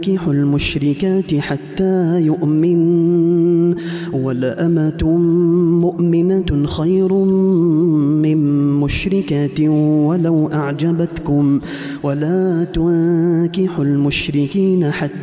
تنكحوا المشركات حتى يؤمن ولأمة مؤمنة خير من مشركة ولو أعجبتكم ولا تنكحوا المشركين حتى